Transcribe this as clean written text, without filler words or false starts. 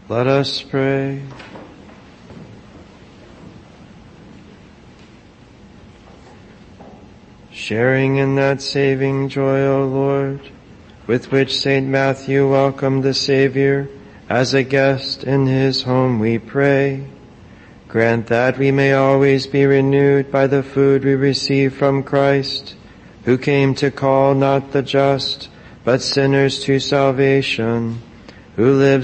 Let us pray. Sharing in that saving joy, O Lord, with which St. Matthew welcomed the Savior as a guest in his home, we pray, grant that we may always be renewed by the food we receive from Christ, who came to call not the just, but sinners to salvation, who lives